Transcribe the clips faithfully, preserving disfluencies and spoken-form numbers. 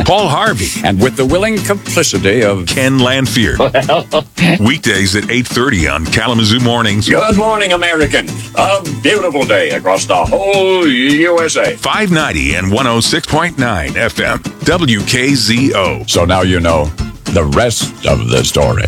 Paul Harvey, and with the willing complicity of Ken Lanfear. Weekdays at eight thirty on Kalamazoo Mornings. Good morning, American. A beautiful day across the whole U S A. five ninety and one oh six point nine F M, W K Z O. So now you know the rest of the story.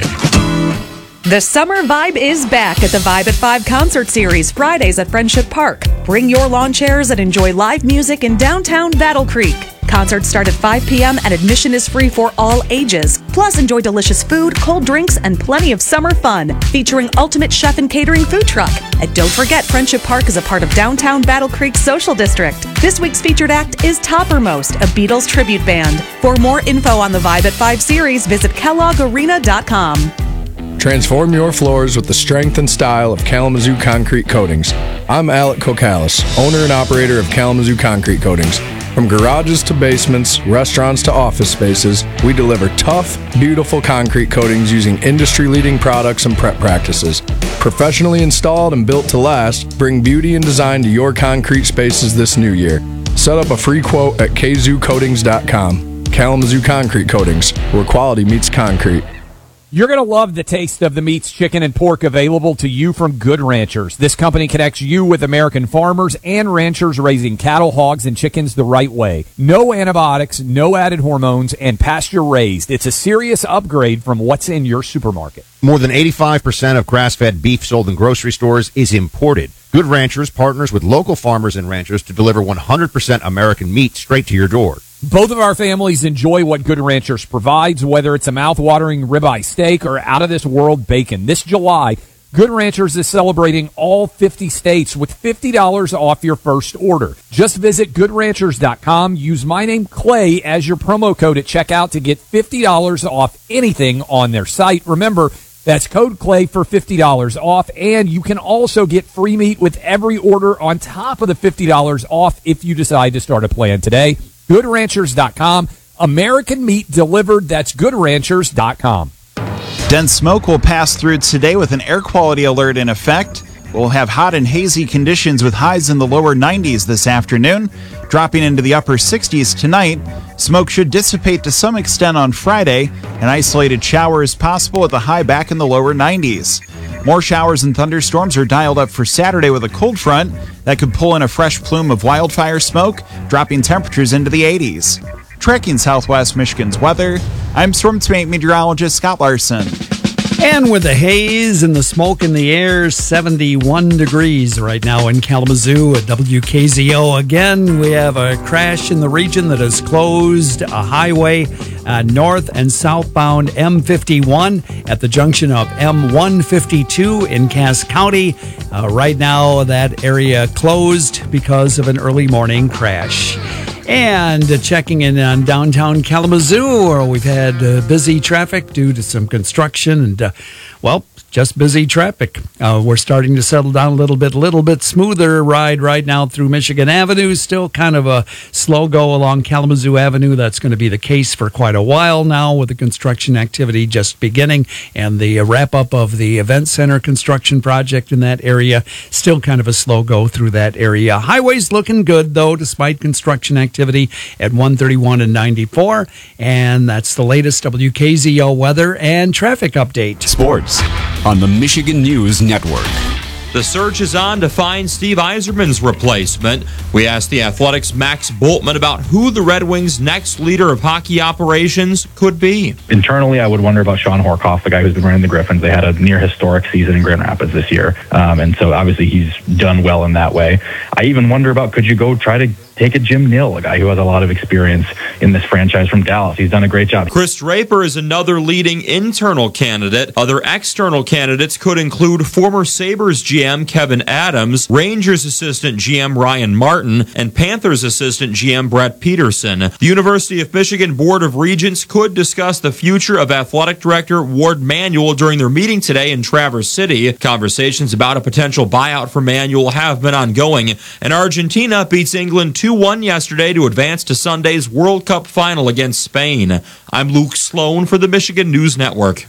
The summer vibe is back at the Vibe at five concert series, Fridays at Friendship Park. Bring your lawn chairs and enjoy live music in downtown Battle Creek. Concerts start at five p.m. and admission is free for all ages. Plus, enjoy delicious food, cold drinks, and plenty of summer fun, featuring Ultimate Chef and Catering Food Truck. And don't forget, Friendship Park is a part of downtown Battle Creek Social District. This week's featured act is Toppermost, a Beatles tribute band. For more info on the Vibe at five series, visit kellogg arena dot com. Transform your floors with the strength and style of Kalamazoo Concrete Coatings. I'm Alec Kokalis, owner and operator of Kalamazoo Concrete Coatings. From garages to basements, restaurants to office spaces, we deliver tough, beautiful concrete coatings using industry-leading products and prep practices. Professionally installed and built to last, bring beauty and design to your concrete spaces this new year. Set up a free quote at k zoo coatings dot com. Kalamazoo Concrete Coatings, where quality meets concrete. You're going to love the taste of the meats, chicken, and pork available to you from Good Ranchers. This company connects you with American farmers and ranchers raising cattle, hogs, and chickens the right way. No antibiotics, no added hormones, and pasture-raised. It's a serious upgrade from what's in your supermarket. More than eighty-five percent of grass-fed beef sold in grocery stores is imported. Good Ranchers partners with local farmers and ranchers to deliver one hundred percent American meat straight to your door. Both of our families enjoy what Good Ranchers provides, whether it's a mouth-watering ribeye steak or out-of-this-world bacon. This July, Good Ranchers is celebrating all fifty states with fifty dollars off your first order. Just visit good ranchers dot com. Use my name, Clay, as your promo code at checkout to get fifty dollars off anything on their site. Remember, that's code Clay for fifty dollars off, and you can also get free meat with every order on top of the fifty dollars off if you decide to start a plan today. good ranchers dot com. American meat delivered. That's good ranchers dot com. Dense smoke will pass through today with an air quality alert in effect. We'll have hot and hazy conditions with highs in the lower nineties this afternoon, dropping into the upper sixties tonight. Smoke should dissipate to some extent on Friday, and isolated showers possible with a high back in the lower nineties. More showers and thunderstorms are dialed up for Saturday with a cold front that could pull in a fresh plume of wildfire smoke, dropping temperatures into the eighties. Tracking Southwest Michigan's weather, I'm Storm Team meteorologist Scott Larson. And with the haze and the smoke in the air, seventy-one degrees right now in Kalamazoo at W K Z O. Again, we have a crash in the region that has closed a highway uh, north and southbound M fifty-one at the junction of M one fifty-two in Cass County. Uh, right now, that area closed because of an early morning crash. And uh, checking in on downtown Kalamazoo, where we've had uh, busy traffic due to some construction and, uh, well, just busy traffic. Uh, we're starting to settle down a little bit, a little bit smoother ride right now through Michigan Avenue. Still kind of a slow go along Kalamazoo Avenue. That's going to be the case for quite a while now with the construction activity just beginning and the uh, wrap up of the event center construction project in that area. Still kind of a slow go through that area. Highways looking good though, despite construction activity at one thirty-one and ninety-four. And that's the latest W K Z O weather and traffic update. Sports on the Michigan News Network. The search is on to find Steve Yzerman's replacement. We asked the Athletics' Max Bultman about who the Red Wings' next leader of hockey operations could be. Internally, I would wonder about Sean Horkoff, the guy who's been running the Griffins. They had a near historic season in Grand Rapids this year. Um, and so obviously he's done well in that way. I even wonder about, could you go try to take a Jim Nill, a guy who has a lot of experience in this franchise from Dallas. He's done a great job. Chris Draper is another leading internal candidate. Other external candidates could include former Sabres G M Kevin Adams, Rangers assistant G M Ryan Martin, and Panthers assistant G M Brett Peterson. The University of Michigan Board of Regents could discuss the future of athletic director Ward Manuel during their meeting today in Traverse City. Conversations about a potential buyout for Manuel have been ongoing, and Argentina beats England two one yesterday to advance to Sunday's World Cup final against Spain. I'm Luke Sloan for the Michigan News Network.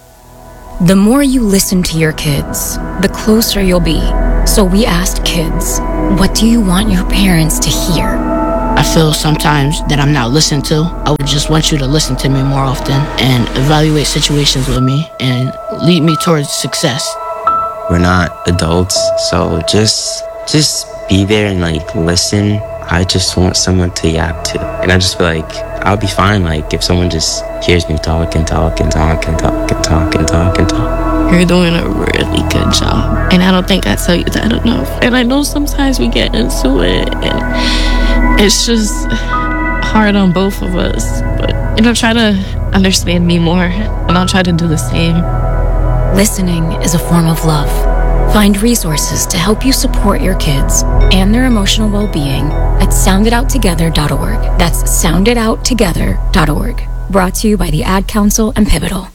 The more you listen to your kids, the closer you'll be. So we asked kids, what do you want your parents to hear? I feel sometimes that I'm not listened to. I would just want you to listen to me more often and evaluate situations with me and lead me towards success. We're not adults, so just just be there and like listen. I just want someone to yap to, and I just feel like I'll be fine. Like if someone just hears me talk and talk and talk and talk and talk and talk and talk. You're doing a really good job, and I don't think I tell you that enough. And I know sometimes we get into it, and it's just hard on both of us. But you know, try to understand me more, and I'll try to do the same. Listening is a form of love. Find resources to help you support your kids and their emotional well-being at sound it out together dot org. That's sound it out together dot org. Brought to you by the Ad Council and Pivotal.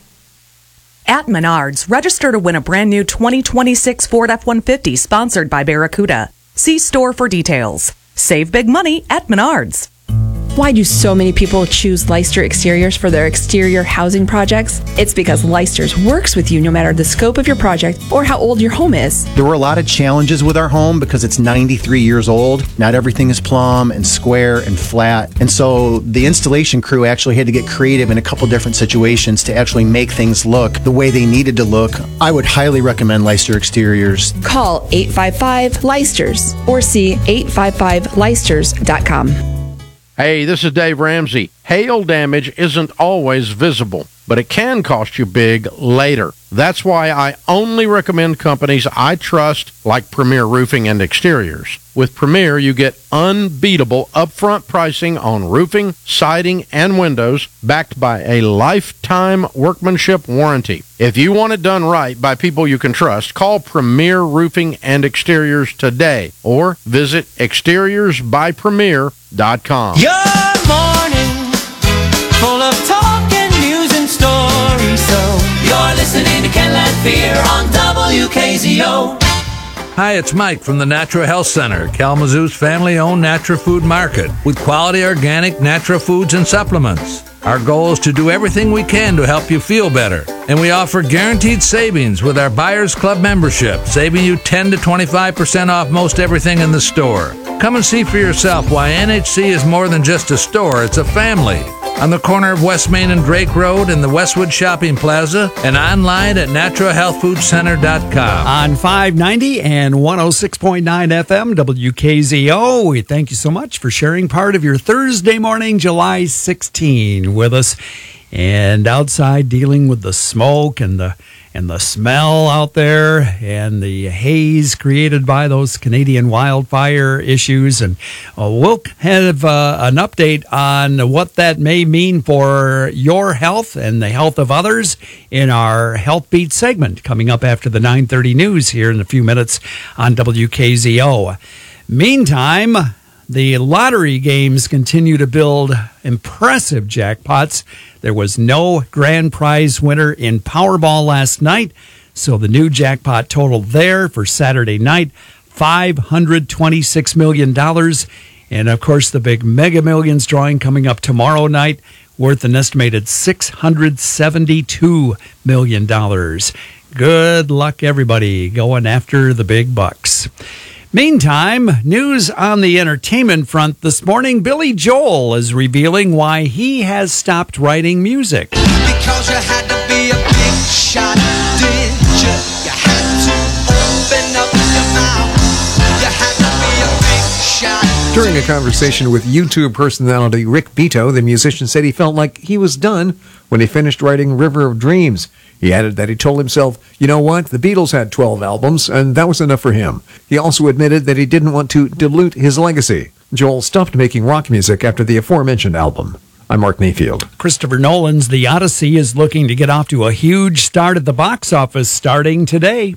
At Menards, register to win a brand new twenty twenty-six Ford F one fifty sponsored by Barracuda. See store for details. Save big money at Menards. Why do so many people choose Leicester Exteriors for their exterior housing projects? It's because Leicester's works with you no matter the scope of your project or how old your home is. There were a lot of challenges with our home because it's ninety-three years old. Not everything is plumb and square and flat. And so the installation crew actually had to get creative in a couple different situations to actually make things look the way they needed to look. I would highly recommend Leicester Exteriors. Call eight five five Leicesters or see eight five five Leicesters dot com. Hey, this is Dave Ramsey. Hail damage isn't always visible, but it can cost you big later. That's why I only recommend companies I trust, like Premier Roofing and Exteriors. With Premier, you get unbeatable upfront pricing on roofing, siding, and windows, backed by a lifetime workmanship warranty. If you want it done right by people you can trust, call Premier Roofing and Exteriors today or visit exteriors by premier dot com. Your morning, full of talk and news and stories. So you're listening to Ken Lanphier on W K Z O. Hi, it's Mike from the Natural Health Center, Kalamazoo's family-owned natural food market with quality organic natural foods and supplements. Our goal is to do everything we can to help you feel better. And we offer guaranteed savings with our Buyers Club membership, saving you ten to twenty-five percent off most everything in the store. Come and see for yourself why N H C is more than just a store, it's a family. On the corner of West Main and Drake Road in the Westwood Shopping Plaza and online at natural health food center dot com. On five ninety and one oh six point nine F M, W K Z O, we thank you so much for sharing part of your Thursday morning, July sixteenth with us. And outside dealing with the smoke and the and the smell out there and the haze created by those Canadian wildfire issues. And uh, we'll have uh, an update on what that may mean for your health and the health of others in our Health Beat segment coming up after the nine thirty news here in a few minutes on W K Z O. Meantime, the lottery games continue to build impressive jackpots. There was no grand prize winner in Powerball last night, so the new jackpot total there for Saturday night, five hundred twenty-six million dollars. And, of course, the big Mega Millions drawing coming up tomorrow night, worth an estimated six hundred seventy-two million dollars. Good luck, everybody, going after the big bucks. Meantime, news on the entertainment front this morning. Billy Joel is revealing why he has stopped writing music. Because you had to be a big shot, did you? You had to open up your mouth. You had to be a big shot. During a conversation with YouTube personality Rick Beato, the musician said he felt like he was done when he finished writing River of Dreams. He added that he told himself, you know what, the Beatles had twelve albums, and that was enough for him. He also admitted that he didn't want to dilute his legacy. Joel stopped making rock music after the aforementioned album. I'm Mark Mayfield. Christopher Nolan's The Odyssey is looking to get off to a huge start at the box office starting today.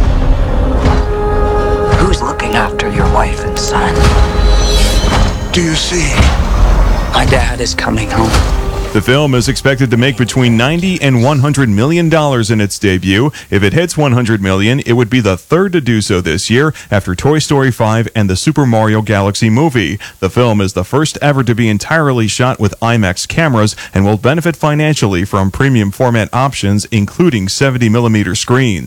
Who's looking after your wife and son? Do you see? My dad is coming home. The film is expected to make between ninety and one hundred million dollars in its debut. If it hits one hundred million, it would be the third to do so this year after Toy Story five and the Super Mario Galaxy movie. The film is the first ever to be entirely shot with IMAX cameras and will benefit financially from premium format options, including seventy millimeter screens.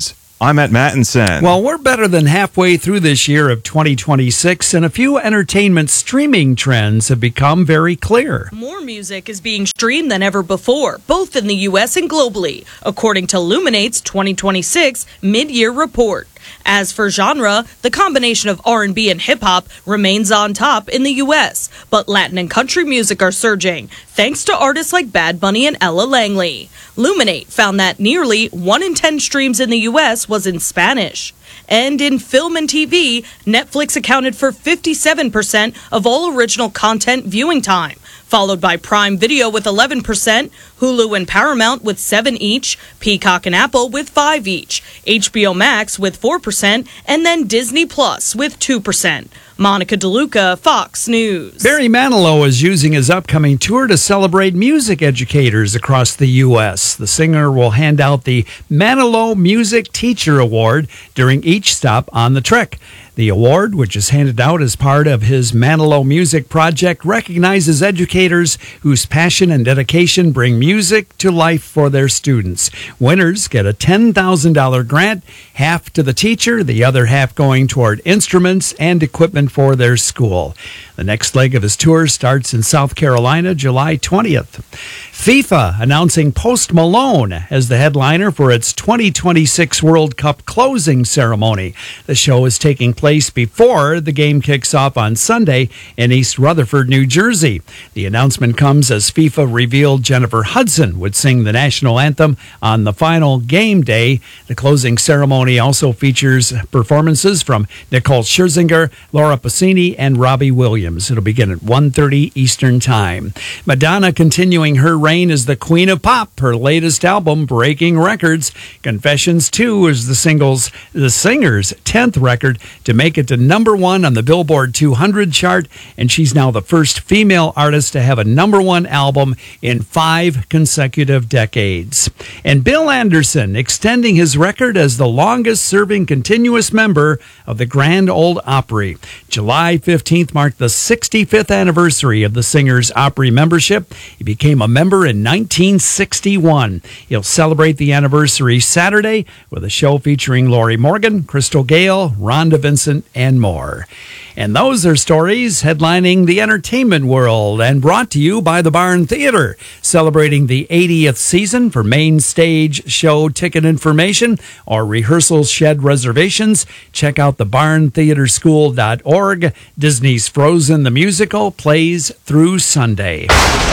I'm Matt Mattinson. Well, we're better than halfway through this year of twenty twenty-six, and a few entertainment streaming trends have become very clear. More music is being streamed than ever before, both in the U S and globally, according to Luminate's twenty twenty-six mid-year report. As for genre, the combination of R and B and hip-hop remains on top in the U S, but Latin and country music are surging, thanks to artists like Bad Bunny and Ella Langley. Luminate found that nearly one in ten streams in the U S was in Spanish. And in film and T V, Netflix accounted for fifty-seven percent of all original content viewing time, followed by Prime Video with eleven percent, Hulu and Paramount with seven each, Peacock and Apple with five each, H B O Max with four percent, and then Disney Plus with two percent. Monica DeLuca, Fox News. Barry Manilow is using his upcoming tour to celebrate music educators across the U S. The singer will hand out the Manilow Music Teacher Award during each stop on the trek. The award, which is handed out as part of his Manilow Music Project, recognizes educators whose passion and dedication bring music to life for their students. Winners get a ten thousand dollars grant, half to the teacher, the other half going toward instruments and equipment for their school. The next leg of his tour starts in South Carolina, July twentieth. FIFA announcing Post Malone as the headliner for its twenty twenty-six World Cup closing ceremony. The show is taking place before the game kicks off on Sunday in East Rutherford, New Jersey. The announcement comes as FIFA revealed Jennifer Hudson would sing the national anthem on the final game day. The closing ceremony also features performances from Nicole Scherzinger, Laura Pausini, and Robbie Williams. It'll begin at one thirty Eastern Time. Madonna continuing her reign as the Queen of Pop. Her latest album, breaking records. Confessions two is the singles, the singer's tenth record to make it to number one on the Billboard two hundred chart, and she's now the first female artist to have a number one album in five consecutive decades. And Bill Anderson extending his record as the longest-serving continuous member of the Grand Ole Opry. July fifteenth marked the sixty-fifth anniversary of the singer's Opry membership. He became a member in nineteen sixty-one. He'll celebrate the anniversary Saturday with a show featuring Lori Morgan, Crystal Gale, Rhonda Vincent, and more. And those are stories headlining the entertainment world and brought to you by the Barn Theater. Celebrating the eightieth season. For main stage show ticket information or rehearsal shed reservations, check out the barn theater school dot org. Disney's Frozen the Musical plays through Sunday.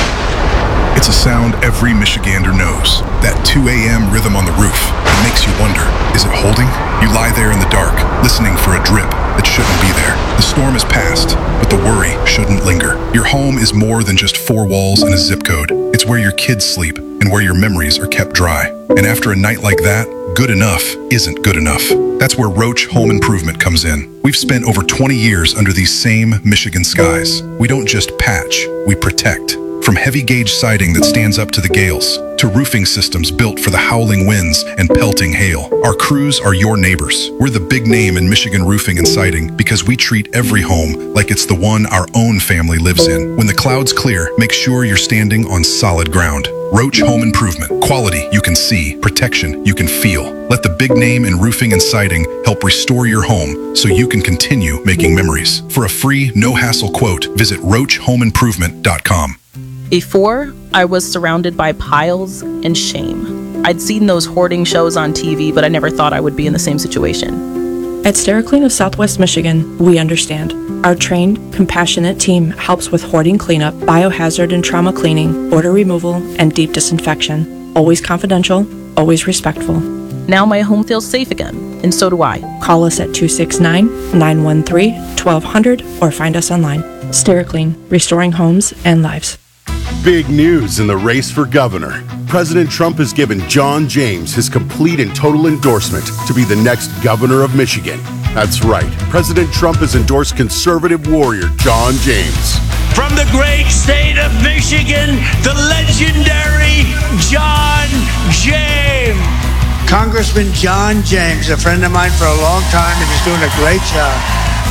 It's a sound every Michigander knows. That two a.m. rhythm on the roof. It makes you wonder, is it holding? You lie there in the dark, listening for a drip that shouldn't be there. The storm is past, but the worry shouldn't linger. Your home is more than just four walls and a zip code. It's where your kids sleep and where your memories are kept dry. And after a night like that, good enough isn't good enough. That's where Roach Home Improvement comes in. We've spent over twenty years under these same Michigan skies. We don't just patch, we protect. From heavy gauge siding that stands up to the gales, to roofing systems built for the howling winds and pelting hail, our crews are your neighbors. We're the big name in Michigan roofing and siding because we treat every home like it's the one our own family lives in. When the clouds clear, make sure you're standing on solid ground. Roach Home Improvement. Quality you can see, protection you can feel. Let the big name in roofing and siding help restore your home so you can continue making memories. For a free, no-hassle quote, visit roach home improvement dot com. Before, I was surrounded by piles and shame. I'd seen those hoarding shows on T V, but I never thought I would be in the same situation. At SteriClean of Southwest Michigan, we understand. Our trained, compassionate team helps with hoarding cleanup, biohazard and trauma cleaning, odor removal, and deep disinfection. Always confidential, always respectful. Now my home feels safe again, and so do I. Call us at two six nine, nine one three, one two zero zero or find us online. SteriClean, restoring homes and lives. Big news in the race for governor. President Trump has given John James his complete and total endorsement to be the next governor of Michigan. That's right. President Trump has endorsed conservative warrior John James. From the great state of Michigan, the legendary John James. Congressman John James, a friend of mine for a long time, and he's doing a great job.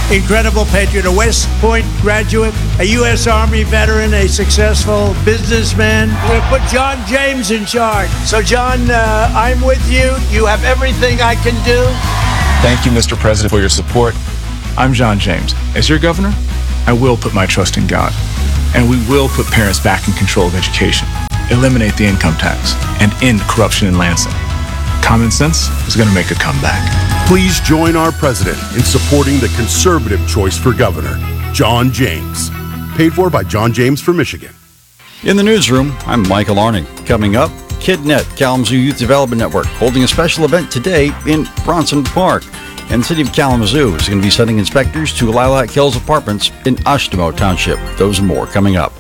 incredible patriot, a West Point graduate, a U S Army veteran, a successful businessman. We're going to put John James in charge. So, John, uh, I'm with you. You have everything I can do. Thank you, Mister President, for your support. I'm John James. As your governor, I will put my trust in God. And we will put parents back in control of education, eliminate the income tax, and end corruption in Lansing. Common sense is going to make a comeback. Please join our president in supporting the conservative choice for governor, John James. Paid for by John James for Michigan. In the newsroom, I'm Michael Arning. Coming up, KidNet, Kalamazoo Youth Development Network, holding a special event today in Bronson Park. And the city of Kalamazoo is going to be sending inspectors to Lilac Hills Apartments in Oshtemo Township. Those and more coming up.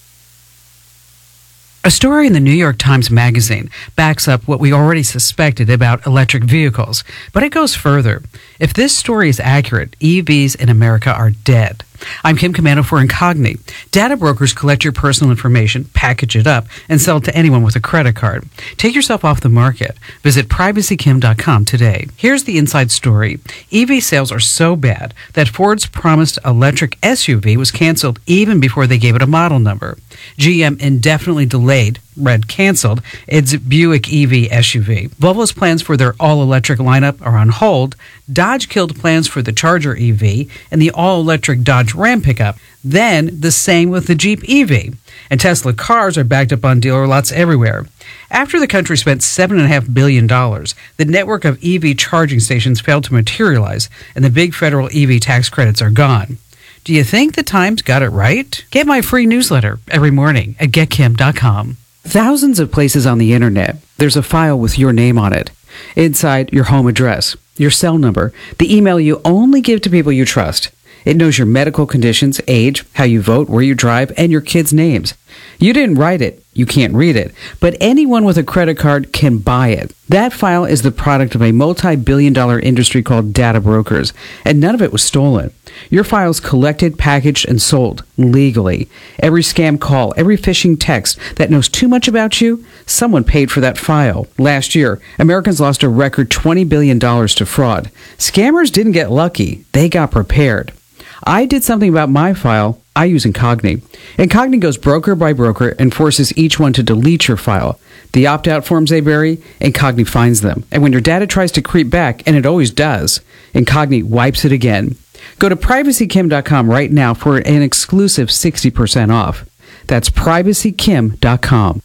A story in the New York Times Magazine backs up what we already suspected about electric vehicles, but it goes further. If this story is accurate, E Vs in America are dead. I'm Kim Commando for Incogni. Data brokers collect your personal information, package it up, and sell it to anyone with a credit card. Take yourself off the market. Visit privacy kim dot com today. Here's the inside story. E V sales are so bad that Ford's promised electric S U V was canceled even before they gave it a model number. G M indefinitely delayed, read canceled, its Buick E V S U V. Volvo's plans for their all-electric lineup are on hold. Dodge killed plans for the Charger E V and the all-electric Dodge Ram pickup. Then the same with the Jeep E V. And Tesla cars are backed up on dealer lots everywhere. After the country spent seven point five billion dollars, the network of E V charging stations failed to materialize, and the big federal E V tax credits are gone. Do you think the Times got it right? Get my free newsletter every morning at get kim dot com. Thousands of places on the internet, there's a file with your name on it. Inside, your home address, your cell number, the email you only give to people you trust. It knows your medical conditions, age, how you vote, where you drive, and your kids' names. You didn't write it. You can't read it. But anyone with a credit card can buy it. That file is the product of a multi-billion dollar industry called data brokers, and none of it was stolen. Your file's collected, packaged, and sold legally. Every scam call, every phishing text that knows too much about you, someone paid for that file. Last year, Americans lost a record twenty billion dollars to fraud. Scammers didn't get lucky. They got prepared. I did something about my file. I use Incogni. Incogni goes broker by broker and forces each one to delete your file. The opt-out forms they bury, Incogni finds them. And when your data tries to creep back, and it always does, Incogni wipes it again. Go to privacy kim dot com right now for an exclusive sixty percent off. That's privacy kim dot com.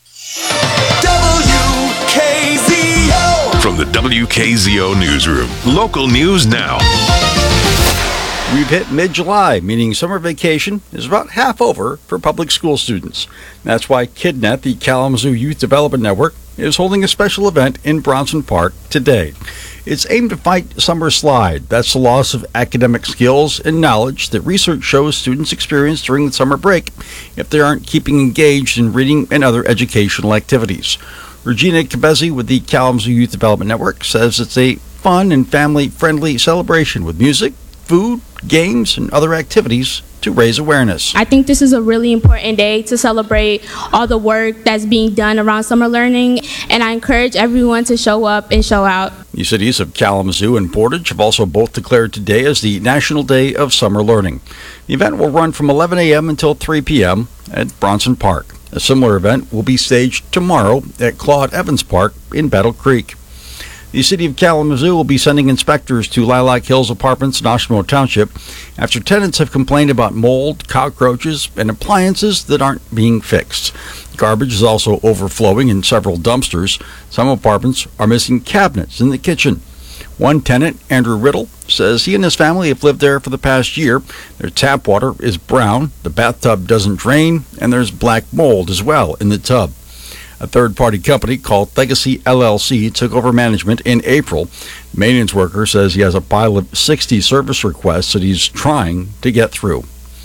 W K Z O. From the W K Z O Newsroom, local news now. We've hit mid-July, meaning summer vacation is about half over for public school students. That's why KidNet, the Kalamazoo Youth Development Network, is holding a special event in Bronson Park today. It's aimed to fight summer slide. That's the loss of academic skills and knowledge that research shows students experience during the summer break if they aren't keeping engaged in reading and other educational activities. Regina Cabezzi with the Kalamazoo Youth Development Network says it's a fun and family-friendly celebration with music, food, games, and other activities to raise awareness. I think this is a really important day to celebrate all the work that's being done around summer learning, and I encourage everyone to show up and show out. The cities of Kalamazoo and Portage have also both declared today as the National Day of Summer Learning. The event will run from eleven a.m. until three p.m. at Bronson Park. A similar event will be staged tomorrow at Claude Evans Park in Battle Creek. The city of Kalamazoo will be sending inspectors to Lilac Hills Apartments in Oshtemo Township after tenants have complained about mold, cockroaches, and appliances that aren't being fixed. Garbage is also overflowing in several dumpsters. Some apartments are missing cabinets in the kitchen. One tenant, Andrew Riddle, says he and his family have lived there for the past year. Their tap water is brown, the bathtub doesn't drain, and there's black mold as well in the tub. A third-party company called Legacy L L C took over management in April. The maintenance worker says he has a pile of sixty service requests that he's trying to get through.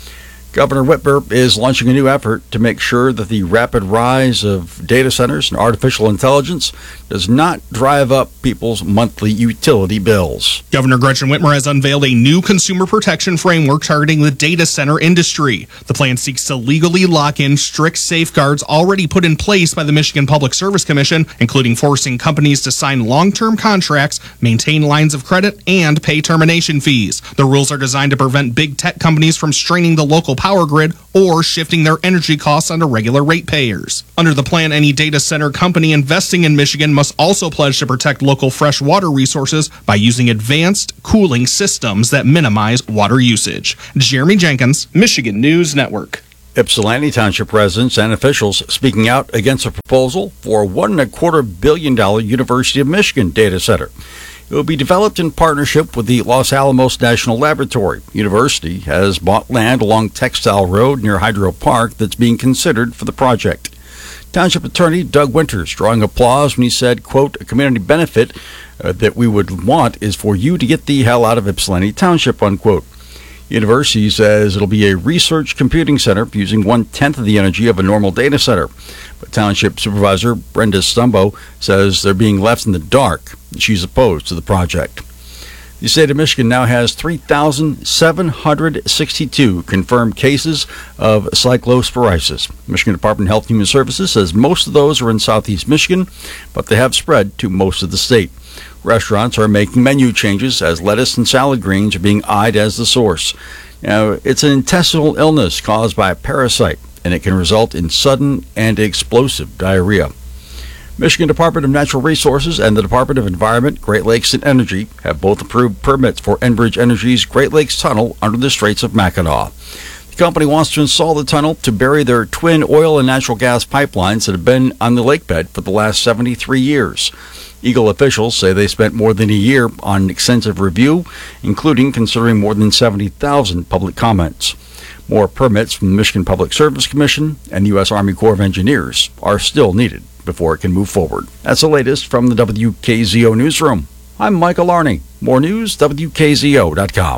Governor Whitmer is launching a new effort to make sure that the rapid rise of data centers and artificial intelligence does not drive up people's monthly utility bills. Governor Gretchen Whitmer has unveiled a new consumer protection framework targeting the data center industry. The plan seeks to legally lock in strict safeguards already put in place by the Michigan Public Service Commission, including forcing companies to sign long-term contracts, maintain lines of credit, and pay termination fees. The rules are designed to prevent big tech companies from straining the local power grid or shifting their energy costs onto regular ratepayers. Under the plan, any data center company investing in Michigan must also pledge to protect local fresh water resources by using advanced cooling systems that minimize water usage. Jeremy Jenkins, Michigan News Network. Ypsilanti Township residents and officials speaking out against a proposal for a one and a quarter billion dollar University of Michigan data center. It will be developed in partnership with the Los Alamos National Laboratory. University has bought land along Textile Road near Hydro Park that's being considered for the project. Township Attorney Doug Winters drawing applause when he said, quote, a community benefit uh, that we would want is for you to get the hell out of Ypsilanti Township, unquote. University says it'll be a research computing center using one-tenth of the energy of a normal data center. But Township Supervisor Brenda Stumbo says they're being left in the dark. She's opposed to the project. The state of Michigan now has three thousand seven hundred sixty-two confirmed cases of cyclosporiasis. Michigan Department of Health and Human Services says most of those are in southeast Michigan, but they have spread to most of the state. Restaurants are making menu changes as lettuce and salad greens are being eyed as the source. Now, it's an intestinal illness caused by a parasite, and it can result in sudden and explosive diarrhea. Michigan Department of Natural Resources and the Department of Environment, Great Lakes and Energy have both approved permits for Enbridge Energy's Great Lakes Tunnel under the Straits of Mackinac. The company wants to install the tunnel to bury their twin oil and natural gas pipelines that have been on the lake bed for the last seventy-three years. Eagle officials say they spent more than a year on an extensive review, including considering more than seventy thousand public comments. More permits from the Michigan Public Service Commission and the U S Army Corps of Engineers are still needed before it can move forward. That's the latest from the W K Z O Newsroom. I'm Michael Arney. More news, W K Z O dot com.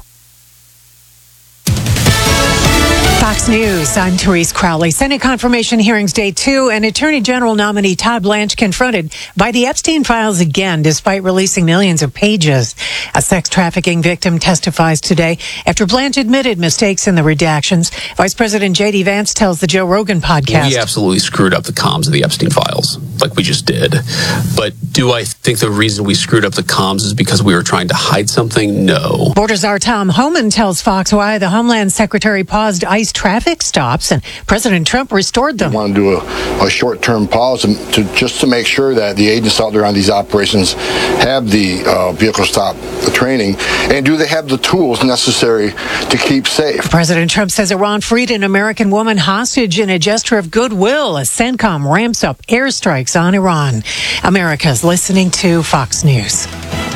Fox News, I'm Therese Crowley. Senate confirmation hearings day two, and Attorney General nominee Todd Blanche confronted by the Epstein files again, despite releasing millions of pages. A sex trafficking victim testifies today after Blanche admitted mistakes in the redactions. Vice President J D Vance tells the Joe Rogan podcast. We absolutely screwed up the comms of the Epstein files, like we just did. But do I think the reason we screwed up the comms is because we were trying to hide something? No. Border czar Tom Homan tells Fox why the Homeland Secretary paused ICE traffic stops and President Trump restored them. We want to do a, a short-term pause to, just to make sure that the agents out there on these operations have the uh, vehicle stop training, and do they have the tools necessary to keep safe. President Trump says Iran freed an American woman hostage in a gesture of goodwill as CENTCOM ramps up airstrikes on Iran. America's listening to Fox News.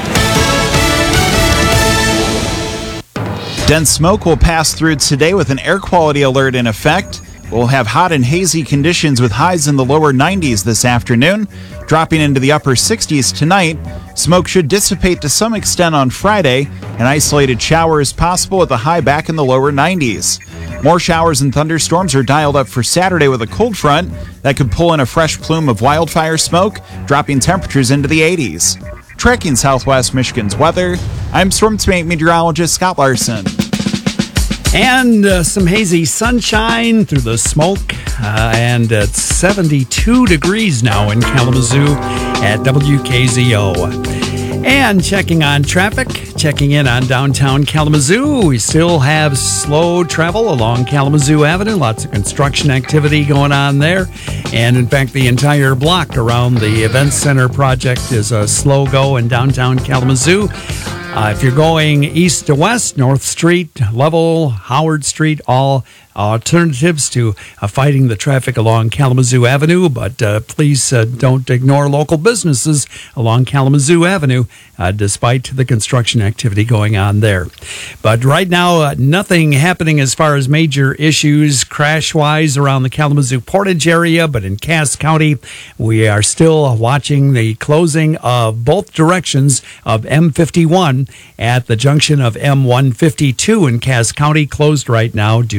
Dense smoke will pass through today with an air quality alert in effect. We'll have hot and hazy conditions with highs in the lower nineties this afternoon, dropping into the upper sixties tonight. Smoke should dissipate to some extent on Friday. An isolated shower is possible with a high back in the lower nineties. More showers and thunderstorms are dialed up for Saturday with a cold front that could pull in a fresh plume of wildfire smoke, dropping temperatures into the eighties. Tracking Southwest Michigan's weather, I'm Storm Team eight meteorologist Scott Larson. And uh, some hazy sunshine through the smoke, uh, and it's seventy-two degrees now in Kalamazoo at W K Z O. And checking on traffic, checking in on downtown Kalamazoo, we still have slow travel along Kalamazoo Avenue. Lots of construction activity going on there. And in fact, the entire block around the Event Center project is a slow go in downtown Kalamazoo. Uh, if you're going east to west, North Street, Level, Howard Street, all alternatives to uh, fighting the traffic along Kalamazoo Avenue, but uh, please uh, don't ignore local businesses along Kalamazoo Avenue, uh, despite the construction activity going on there. But right now, uh, nothing happening as far as major issues crash-wise around the Kalamazoo Portage area, but in Cass County, we are still watching the closing of both directions of M fifty-one at the junction of M one fifty-two in Cass County, closed right now due to a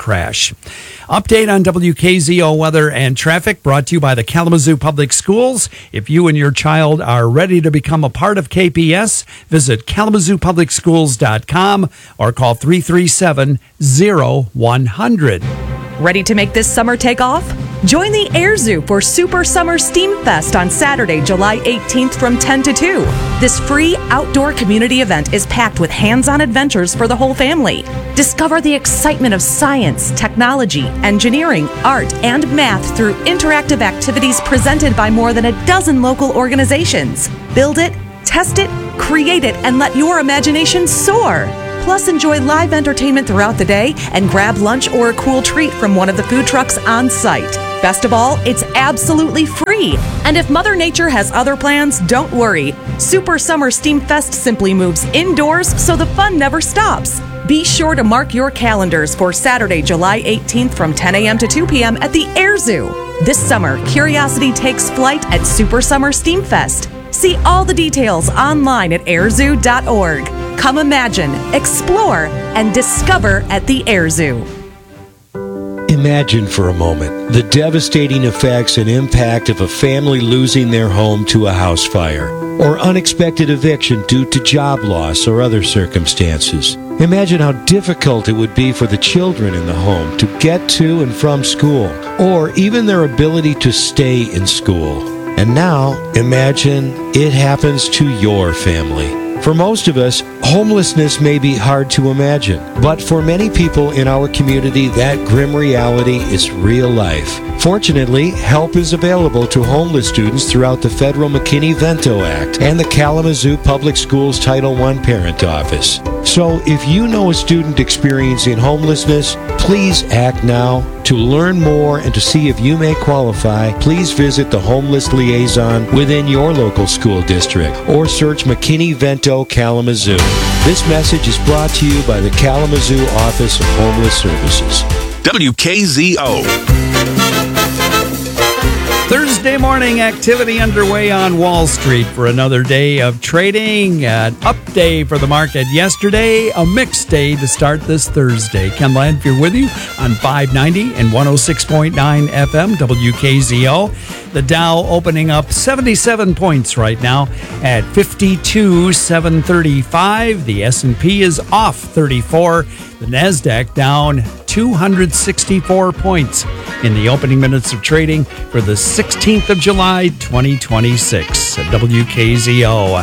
crash. Update on W K Z O weather and traffic brought to you by the Kalamazoo Public Schools. If you and your child are ready to become a part of K P S, visit kalamazoo public schools dot com or call three three seven, zero one hundred. Ready to make this summer take off? Join the Air Zoo for Super Summer Steam Fest on Saturday, July eighteenth from ten to two. This free outdoor community event is packed with hands-on adventures for the whole family. Discover the excitement of science, technology, engineering, art, and math through interactive activities presented by more than a dozen local organizations. Build it, test it, create it, and let your imagination soar. Plus, enjoy live entertainment throughout the day and grab lunch or a cool treat from one of the food trucks on site. Best of all, it's absolutely free. And if Mother Nature has other plans, don't worry. Super Summer Steam Fest simply moves indoors so the fun never stops. Be sure to mark your calendars for Saturday, July eighteenth from ten a.m. to two p.m. at the Air Zoo. This summer, curiosity takes flight at Super Summer Steam Fest. See all the details online at air zoo dot org. Come imagine, explore, and discover at the Air Zoo. Imagine for a moment the devastating effects and impact of a family losing their home to a house fire, or unexpected eviction due to job loss or other circumstances. Imagine how difficult it would be for the children in the home to get to and from school, or even their ability to stay in school. And now, imagine it happens to your family. For most of us, homelessness may be hard to imagine, but for many people in our community, that grim reality is real life. Fortunately, help is available to homeless students throughout the federal McKinney-Vento Act and the Kalamazoo Public Schools Title one Parent Office. So if you know a student experiencing homelessness, please act now. To learn more and to see if you may qualify, please visit the Homeless Liaison within your local school district or search McKinney-Vento Kalamazoo. This message is brought to you by the Kalamazoo Office of Homeless Services. W K Z O. Thursday morning activity underway on Wall Street for another day of trading. An up day for the market yesterday, a mixed day to start this Thursday. Ken Landfield with you on five ninety and one oh six point nine F M W K Z O. The Dow opening up seventy-seven points right now at fifty-two seven thirty-five. The S and P is off thirty-four. The NASDAQ down two hundred sixty-four points in the opening minutes of trading for the sixteenth of July, twenty twenty-six at W K Z O.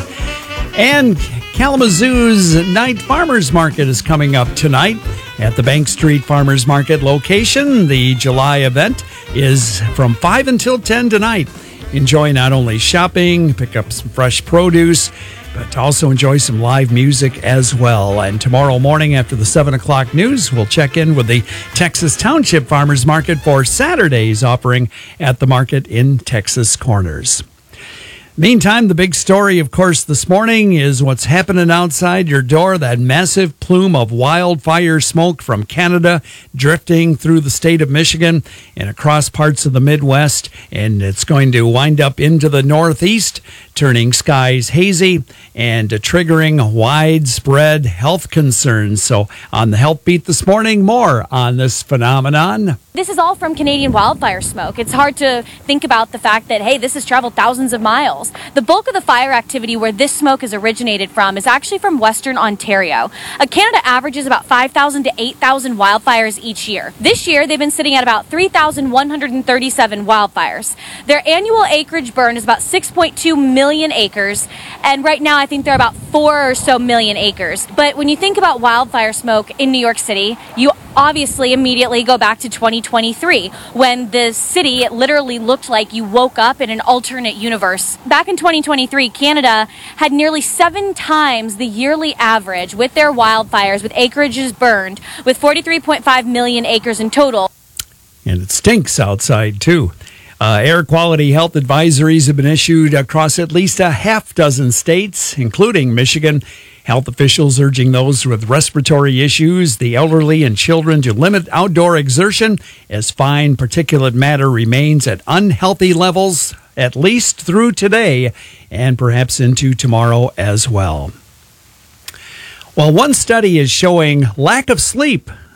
And Kalamazoo's Night Farmers Market is coming up tonight at the Bank Street Farmers Market location. The July event is from five until ten tonight. Enjoy not only shopping, pick up some fresh produce, but also enjoy some live music as well. And tomorrow morning after the seven o'clock news, we'll check in with the Texas Township Farmers Market for Saturday's offering at the market in Texas Corners. Meantime, the big story, of course, this morning is what's happening outside your door. That massive plume of wildfire smoke from Canada drifting through the state of Michigan and across parts of the Midwest. And it's going to wind up into the Northeast, turning skies hazy and triggering widespread health concerns. So on the Health Beat this morning, more on this phenomenon. This is all from Canadian wildfire smoke. It's hard to think about the fact that, hey, this has traveled thousands of miles. The bulk of the fire activity where this smoke is originated from is actually from Western Ontario. Uh, Canada averages about five thousand to eight thousand wildfires each year. This year, they've been sitting at about three thousand one hundred thirty-seven wildfires. Their annual acreage burn is about six point two million acres, and right now I think they're about four or so million acres. But when you think about wildfire smoke in New York City, you obviously immediately go back to twenty twenty-three, when the city it literally looked like you woke up in an alternate universe. Back in twenty twenty-three, Canada had nearly seven times the yearly average with their wildfires, with acreages burned, with forty-three point five million acres in total. And it stinks outside, too. Uh, air quality health advisories have been issued across at least a half dozen states, including Michigan. Health officials urging those with respiratory issues, the elderly, and children to limit outdoor exertion as fine particulate matter remains at unhealthy levels, at least through today and perhaps into tomorrow as well. Well, one study is showing lack of sleep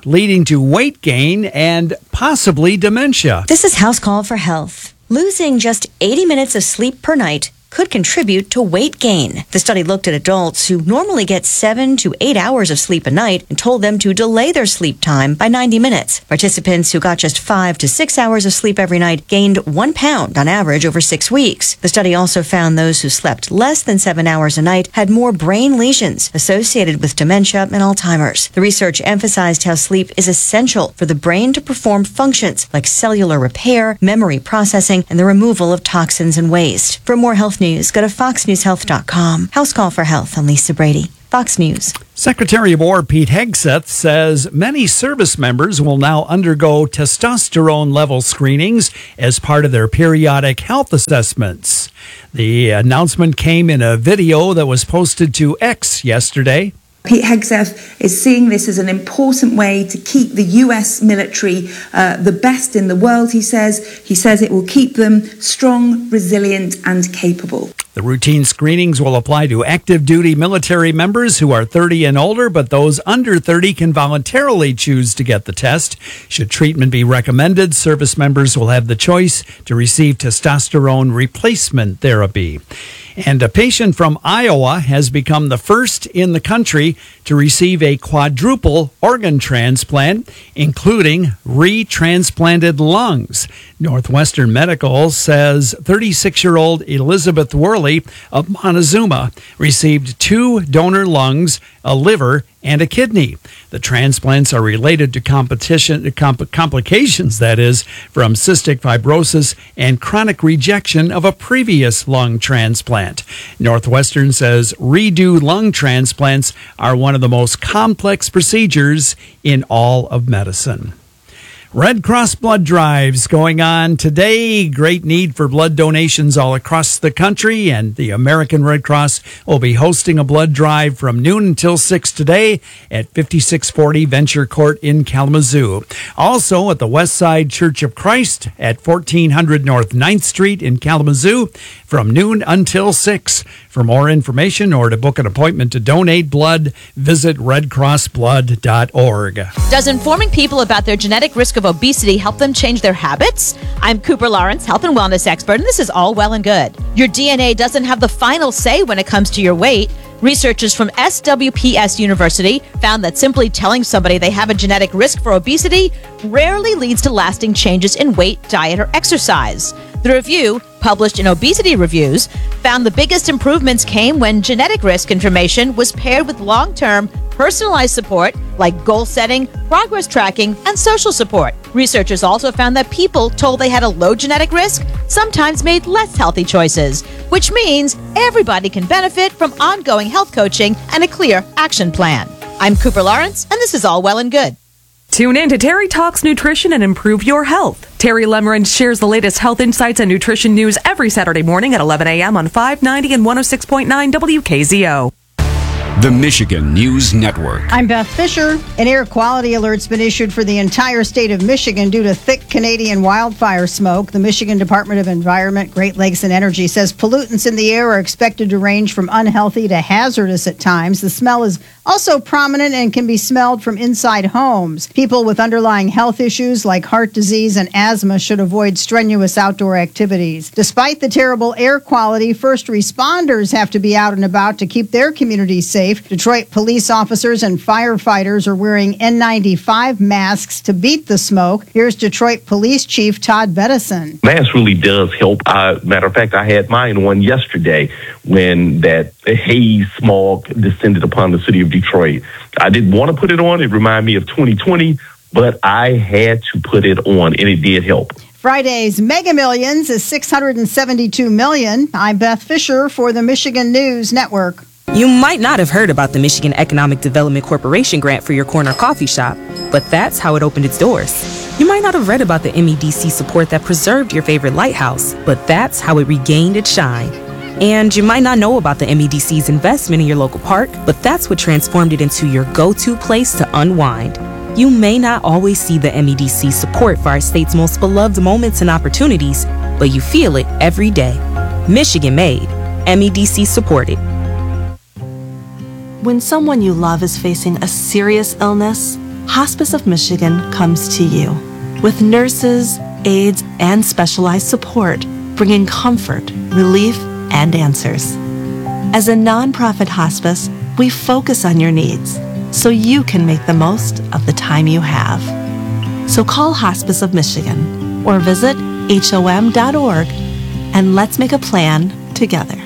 leading to weight gain and possibly dementia. This is House Call for Health. Losing just eighty minutes of sleep per night could contribute to weight gain. The study looked at adults who normally get seven to eight hours of sleep a night and told them to delay their sleep time by ninety minutes. Participants who got just five to six hours of sleep every night gained one pound on average over six weeks. The study also found those who slept less than seven hours a night had more brain lesions associated with dementia and Alzheimer's. The research emphasized how sleep is essential for the brain to perform functions like cellular repair, memory processing, and the removal of toxins and waste. For more health news, go to fox news health dot com. House Call for Health. I'm Lisa Brady. Fox News. Secretary of War Pete Hegseth says many service members will now undergo testosterone level screenings as part of their periodic health assessments. The announcement came in a video that was posted to X yesterday. Pete Hegseth is seeing this as an important way to keep the U S military uh, the best in the world, he says. He says it will keep them strong, resilient, and capable. The routine screenings will apply to active duty military members who are thirty and older, but those under thirty can voluntarily choose to get the test. Should treatment be recommended, service members will have the choice to receive testosterone replacement therapy. And a patient from Iowa has become the first in the country to receive a quadruple organ transplant, including retransplanted lungs. Northwestern Medical says thirty-six-year-old Elizabeth Worley of Montezuma received two donor lungs, a liver, and a kidney. The transplants are related to competition, comp- complications, that is, from cystic fibrosis and chronic rejection of a previous lung transplant. Northwestern says redo lung transplants are one of the most complex procedures in all of medicine. Red Cross blood drives going on today. Great need for blood donations all across the country, and the American Red Cross will be hosting a blood drive from noon until six today at fifty-six forty Venture Court in Kalamazoo. Also at the Westside Church of Christ at fourteen hundred North ninth Street in Kalamazoo from noon until six. For more information or to book an appointment to donate blood, visit red cross blood dot org. Does informing people about their genetic risk of obesity help them change their habits? I'm Cooper Lawrence, health and wellness expert, and this is all well and good. Your D N A doesn't have the final say when it comes to your weight. Researchers from S W P S University found that simply telling somebody they have a genetic risk for obesity rarely leads to lasting changes in weight, diet, or exercise. The review, published in Obesity Reviews, found the biggest improvements came when genetic risk information was paired with long-term, personalized support like goal setting, progress tracking, and social support. Researchers also found that people told they had a low genetic risk sometimes made less healthy choices, which means everybody can benefit from ongoing health coaching and a clear action plan. I'm Cooper Lawrence, and this is all well and good. Tune in to Terry Talks Nutrition and Improve Your Health. Terry Lemerin shares the latest health insights and nutrition news every Saturday morning at eleven a.m. on five ninety and one oh six point nine W K Z O. The Michigan News Network. I'm Beth Fisher. An air quality alert's been issued for the entire state of Michigan due to thick Canadian wildfire smoke. The Michigan Department of Environment, Great Lakes and Energy says pollutants in the air are expected to range from unhealthy to hazardous at times. The smell is also prominent and can be smelled from inside homes. People with underlying health issues like heart disease and asthma should avoid strenuous outdoor activities. Despite the terrible air quality, first responders have to be out and about to keep their communities safe. Detroit police officers and firefighters are wearing N ninety-five masks to beat the smoke. Here's Detroit Police Chief Todd Bettison. Mask really does help. Uh, matter of fact, I had mine on yesterday when that haze smog descended upon the city of Detroit. I didn't want to put it on. It reminded me of twenty twenty, but I had to put it on, and it did help. Friday's Mega Millions is six hundred seventy-two million dollars. I'm Beth Fisher for the Michigan News Network. You might not have heard about the Michigan Economic Development Corporation grant for your corner coffee shop, but that's how it opened its doors. You might not have read about the M E D C support that preserved your favorite lighthouse, but that's how it regained its shine. And you might not know about the M E D C's investment in your local park, but that's what transformed it into your go-to place to unwind. You may not always see the M E D C support for our state's most beloved moments and opportunities, but you feel it every day. Michigan made, M E D C supported. When someone you love is facing a serious illness, Hospice of Michigan comes to you with nurses, aides, and specialized support, bringing comfort, relief, and answers. As a nonprofit hospice, we focus on your needs so you can make the most of the time you have. So call Hospice of Michigan or visit H O M dot org and let's make a plan together.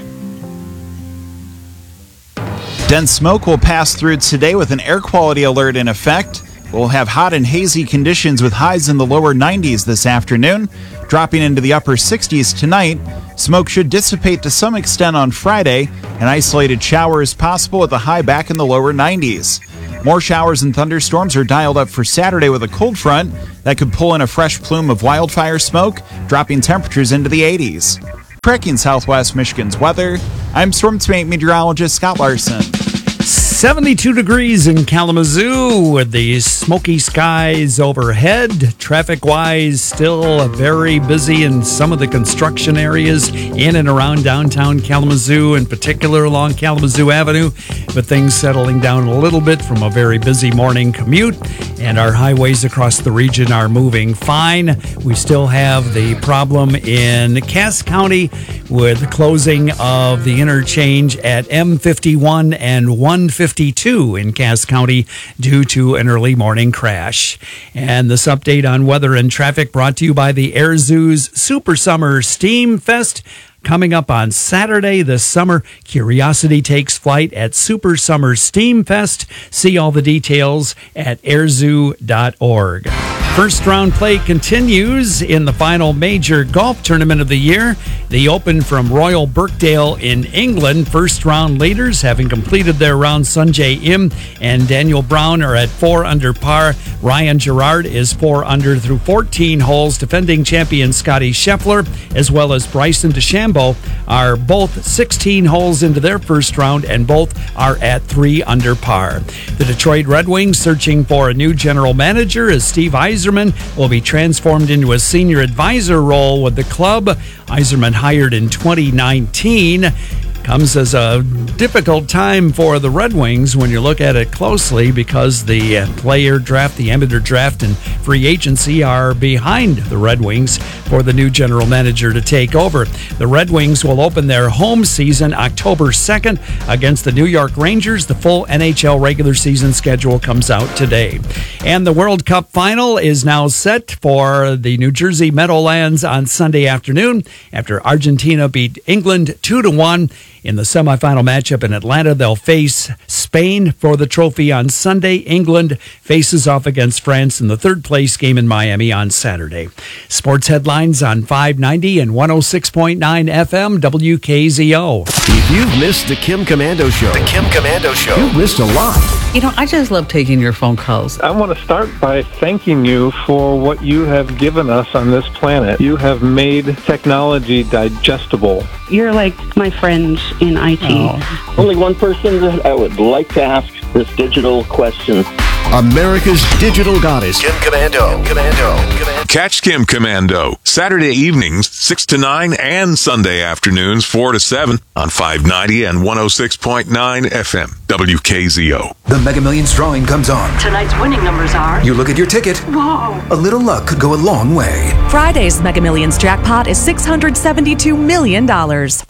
Dense smoke will pass through today with an air quality alert in effect. We'll have hot and hazy conditions with highs in the lower nineties this afternoon, dropping into the upper sixties tonight. Smoke should dissipate to some extent on Friday, and isolated showers possible with a high back in the lower nineties. More showers and thunderstorms are dialed up for Saturday with a cold front that could pull in a fresh plume of wildfire smoke, dropping temperatures into the eighties. Tracking Southwest Michigan's weather, I'm Storm Team meteorologist Scott Larson. seventy-two degrees in Kalamazoo with the smoky skies overhead. Traffic-wise, still very busy in some of the construction areas in and around downtown Kalamazoo, in particular along Kalamazoo Avenue, but things settling down a little bit from a very busy morning commute, and our highways across the region are moving fine. We still have the problem in Cass County with closing of the interchange at M fifty-one and one fifty-two in Cass County due to an early morning crash. And this update on weather and traffic brought to you by the Air Zoo's Super Summer Steam Fest. Coming up on Saturday this summer, Curiosity takes flight at Super Summer Steam Fest. See all the details at air zoo dot org. First round play continues in the final major golf tournament of the year. The Open from Royal Birkdale in England. First round leaders having completed their round. Sungjae Im and Daniel Brown are at four under par. Ryan Gerard is four under through fourteen holes. Defending champion Scotty Scheffler as well as Bryson DeChambeau are both sixteen holes into their first round and both are at three under par. The Detroit Red Wings searching for a new general manager as Steve Yzerman will be transformed into a senior advisor role with the club. Yzerman hired in twenty nineteen. Comes as a difficult time for the Red Wings when you look at it closely because the player draft, the amateur draft, and free agency are behind the Red Wings for the new general manager to take over. The Red Wings will open their home season October second against the New York Rangers. The full N H L regular season schedule comes out today. And the World Cup final is now set for the New Jersey Meadowlands on Sunday afternoon after Argentina beat England two to one. In the semifinal matchup in Atlanta, they'll face Spain for the trophy on Sunday. England faces off against France in the third place game in Miami on Saturday. Sports headlines on five ninety and one oh six point nine F M W K Z O. If you've missed the Kim Commando Show, the Kim Commando Show, you've missed a lot. You know, I just love taking your phone calls. I want to start by thanking you for what you have given us on this planet. You have made technology digestible. You're like my friends in I T. Oh. Only one person that I would like to ask this digital question. America's digital goddess, Kim Commando. Kim Commando. Commando. Catch Kim Commando Saturday evenings six to nine and Sunday afternoons four to seven on five ninety and one oh six point nine F M W K Z O. The Mega Millions drawing comes on. Tonight's winning numbers are... You look at your ticket. Whoa. A little luck could go a long way. Friday's Mega Millions jackpot is six hundred seventy-two million dollars.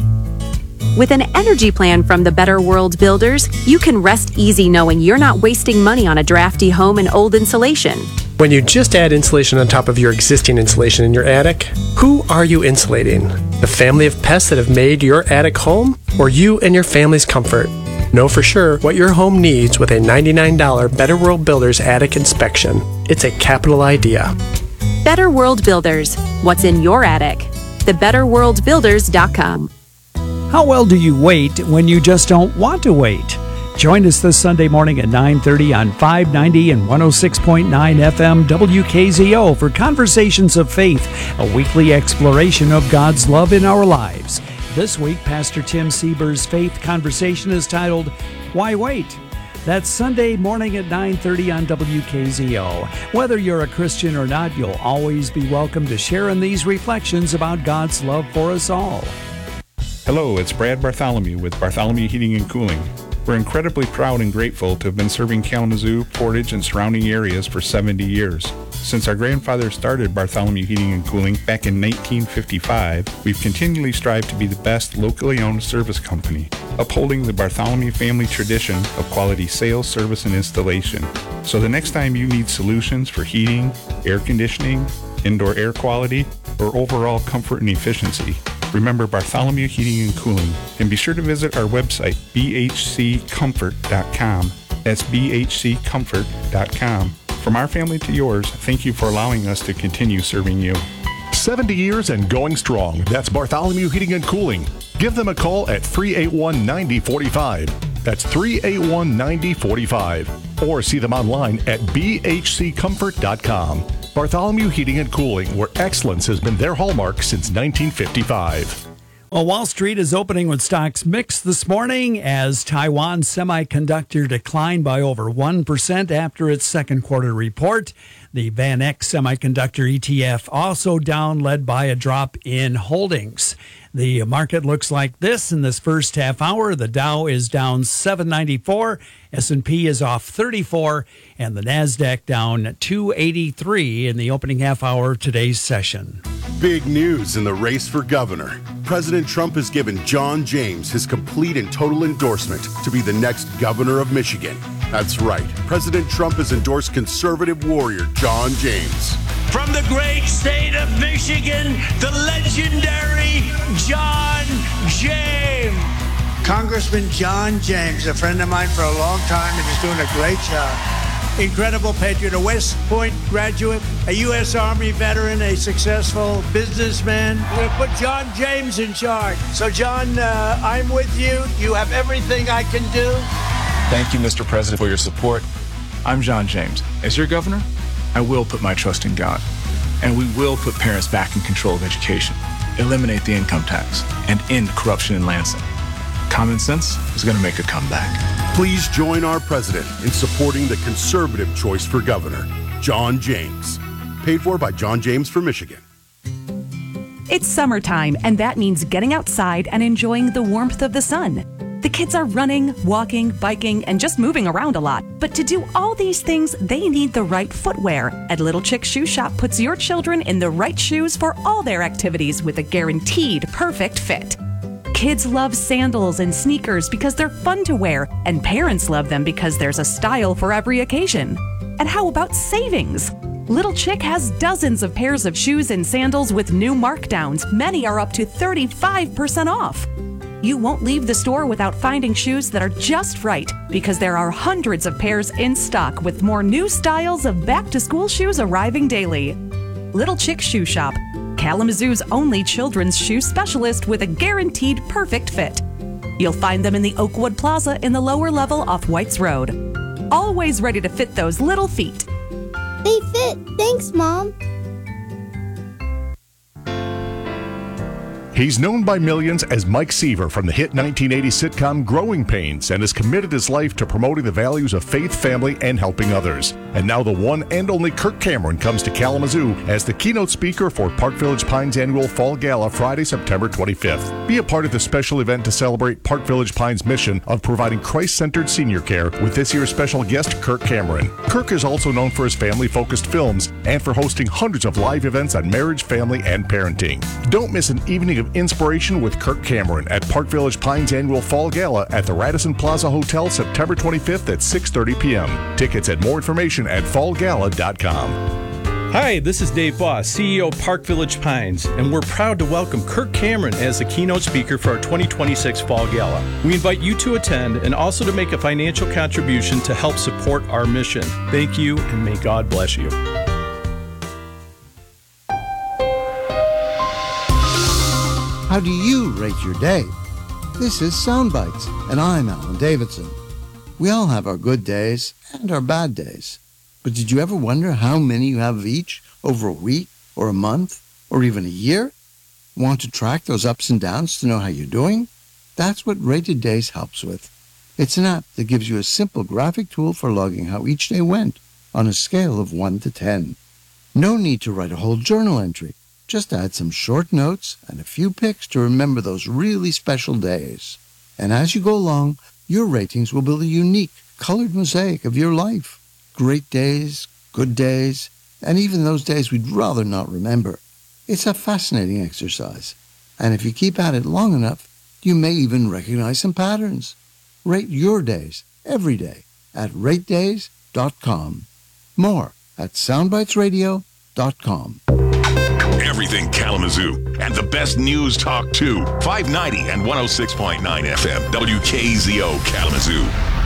With an energy plan from the Better World Builders, you can rest easy knowing you're not wasting money on a drafty home and old insulation. When you just add insulation on top of your existing insulation in your attic, who are you insulating? The family of pests that have made your attic home, or you and your family's comfort? Know for sure what your home needs with a ninety-nine dollars Better World Builders attic inspection. It's a capital idea. Better World Builders. What's in your attic? the better world builders dot com. How well do you wait when you just don't want to wait? Join us this Sunday morning at nine thirty on five ninety and one oh six point nine F M W K Z O for Conversations of Faith, a weekly exploration of God's love in our lives. This week, Pastor Tim Sieber's faith conversation is titled, Why Wait? That's Sunday morning at nine thirty on W K Z O. Whether you're a Christian or not, you'll always be welcome to share in these reflections about God's love for us all. Hello, it's Brad Bartholomew with Bartholomew Heating and Cooling. We're incredibly proud and grateful to have been serving Kalamazoo, Portage, and surrounding areas for seventy years. Since our grandfather started Bartholomew Heating and Cooling back in nineteen fifty-five, we've continually strived to be the best locally owned service company, upholding the Bartholomew family tradition of quality sales, service, and installation. So the next time you need solutions for heating, air conditioning, indoor air quality, or overall comfort and efficiency, remember Bartholomew Heating and Cooling, and be sure to visit our website, b h c comfort dot com. That's b h c comfort dot com. From our family to yours, thank you for allowing us to continue serving you. seventy years and going strong. That's Bartholomew Heating and Cooling. Give them a call at three eight one, nine zero four five. That's three eight one, nine zero four five. Or see them online at b h c comfort dot com. Bartholomew Heating and Cooling, where excellence has been their hallmark since nineteen fifty-five. Well, Wall Street is opening with stocks mixed this morning as Taiwan Semiconductor declined by over one percent after its second quarter report. The VanEck Semiconductor E T F also down, led by a drop in holdings. The market looks like this in this first half hour. The Dow is down seven ninety-four, S and P is off thirty-four, and the NASDAQ down two eighty-three in the opening half hour of today's session. Big news in the race for governor. President Trump has given John James his complete and total endorsement to be the next governor of Michigan. That's right. President Trump has endorsed conservative warrior John James. From the great state of Michigan, the legendary John James. Congressman John James, a friend of mine for a long time, and is doing a great job. Incredible patriot, a West Point graduate, a U S Army veteran, a successful businessman. We're going to put John James in charge. So, John, uh, I'm with you. You have everything I can do. Thank you, Mister President, for your support. I'm John James. As your governor, I will put my trust in God, and we will put parents back in control of education, eliminate the income tax, and end corruption in Lansing. Common sense is going to make a comeback. Please join our president in supporting the conservative choice for governor, John James. Paid for by John James for Michigan. It's summertime, and that means getting outside and enjoying the warmth of the sun. The kids are running, walking, biking, and just moving around a lot. But to do all these things, they need the right footwear. And Little Chick Shoe Shop puts your children in the right shoes for all their activities with a guaranteed perfect fit. Kids love sandals and sneakers because they're fun to wear, and parents love them because there's a style for every occasion. And how about savings? Little Chick has dozens of pairs of shoes and sandals with new markdowns. Many are up to thirty-five percent off. You won't leave the store without finding shoes that are just right, because there are hundreds of pairs in stock with more new styles of back-to-school shoes arriving daily. Little Chick Shoe Shop, Kalamazoo's only children's shoe specialist with a guaranteed perfect fit. You'll find them in the Oakwood Plaza in the lower level off Whites Road. Always ready to fit those little feet. They fit. Thanks, Mom. He's known by millions as Mike Seaver from the hit nineteen eighty sitcom Growing Pains, and has committed his life to promoting the values of faith, family, and helping others. And now the one and only Kirk Cameron comes to Kalamazoo as the keynote speaker for Park Village Pines annual Fall Gala Friday, September twenty-fifth. Be a part of the special event to celebrate Park Village Pines' mission of providing Christ-centered senior care with this year's special guest, Kirk Cameron. Kirk is also known for his family-focused films and for hosting hundreds of live events on marriage, family, and parenting. Don't miss an evening of inspiration with Kirk Cameron at Park Village Pines annual Fall Gala at the Radisson Plaza Hotel September twenty-fifth at six thirty p.m. Tickets and more information at fall gala dot com. Hi, this is Dave Boss, C E O of Park Village Pines, and we're proud to welcome Kirk Cameron as the keynote speaker for our twenty twenty-six Fall Gala. We invite you to attend and also to make a financial contribution to help support our mission. Thank you, and may God bless you. How do you rate your day? This is Soundbites, and I'm Alan Davidson. We all have our good days and our bad days. But did you ever wonder how many you have of each over a week or a month or even a year? Want to track those ups and downs to know how you're doing? That's what Rated Days helps with. It's an app that gives you a simple graphic tool for logging how each day went on a scale of one to ten. No need to write a whole journal entry. Just add some short notes and a few pics to remember those really special days. And as you go along, Your ratings will build a unique, colored mosaic of your life. Great days, good days, and even those days we'd rather not remember. It's a fascinating exercise. And if you keep at it long enough, you may even recognize some patterns. Rate your days every day at rate days dot com. More at soundbites radio dot com. Everything Kalamazoo and the best news talk too. five ninety and one oh six point nine F M. W K Z O Kalamazoo.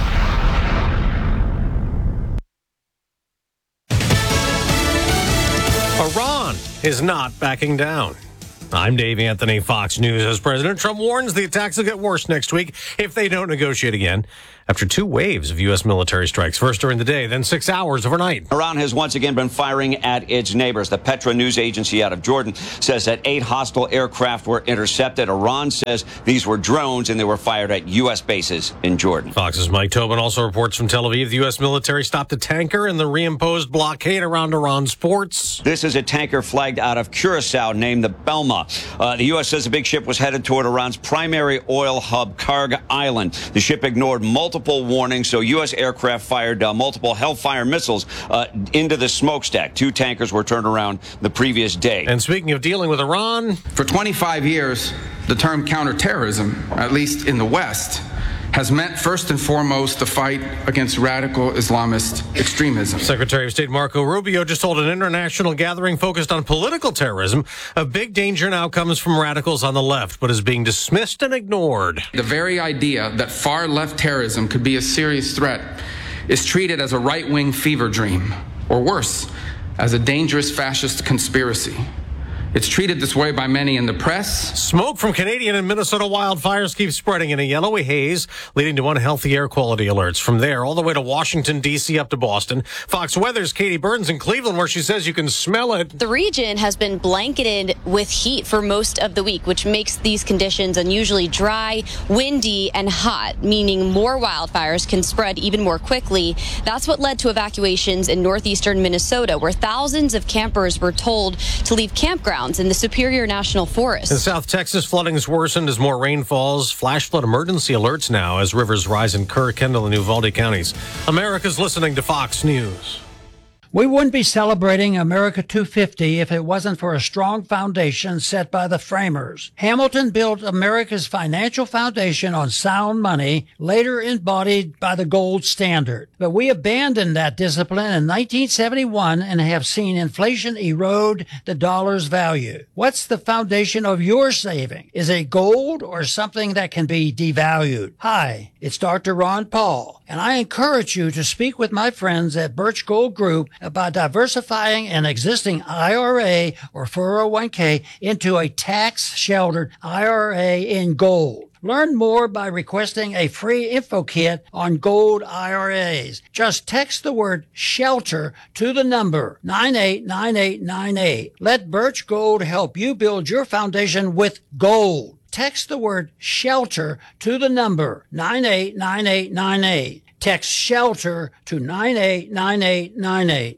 Iran is not backing down. I'm Dave Anthony, Fox News. As President Trump warns the attacks will get worse next week if they don't negotiate again after two waves of U S military strikes, first during the day, then six hours overnight. Iran has once again been firing at its neighbors. The Petra news agency out of Jordan says that eight hostile aircraft were intercepted. Iran says these were drones and they were fired at U S bases in Jordan. Fox's Mike Tobin also reports from Tel Aviv the U S military stopped a tanker in the reimposed blockade around Iran's ports. This is a tanker flagged out of Curacao named the Belma. Uh, the U S says the big ship was headed toward Iran's primary oil hub, Karg Island. The ship ignored multiple Multiple warnings, so U S aircraft fired uh, multiple Hellfire missiles uh, into the smokestack. Two tankers were turned around the previous day. And speaking of dealing with Iran, for twenty-five years, the term counterterrorism, at least in the West, has meant first and foremost the fight against radical Islamist extremism. Secretary of State Marco Rubio just told an international gathering focused on political terrorism a big danger now comes from radicals on the left, but is being dismissed and ignored. The very idea that far-left terrorism could be a serious threat is treated as a right-wing fever dream, or worse, as a dangerous fascist conspiracy. It's treated this way by many in the press. Smoke from Canadian and Minnesota wildfires keeps spreading in a yellowy haze, leading to unhealthy air quality alerts. From there, all the way to Washington, D C, up to Boston. Fox Weather's Katie Burns in Cleveland, where she says you can smell it. The region has been blanketed with heat for most of the week, which makes these conditions unusually dry, windy, and hot, meaning more wildfires can spread even more quickly. That's what led to evacuations in northeastern Minnesota, where thousands of campers were told to leave campgrounds in the Superior National Forest. In South Texas, flooding has worsened as more rain falls. Flash flood emergency alerts now as rivers rise in Kerr, Kendall, and Uvalde counties. America's listening to Fox News. We wouldn't be celebrating America two fifty if it wasn't for a strong foundation set by the framers. Hamilton built America's financial foundation on sound money, later embodied by the gold standard. But we abandoned that discipline in nineteen seventy-one and have seen inflation erode the dollar's value. What's the foundation of your saving? Is it gold or something that can be devalued? Hi, it's Doctor Ron Paul, and I encourage you to speak with my friends at Birch Gold Group about diversifying an existing I R A or four oh one k into a tax-sheltered I R A in gold. Learn more by requesting a free info kit on gold I R As. Just text the word SHELTER to the number nine eight nine eight nine eight. Let Birch Gold help you build your foundation with gold. Text the word SHELTER to the number nine eight nine eight nine eight. Text SHELTER to nine eight nine eight nine eight.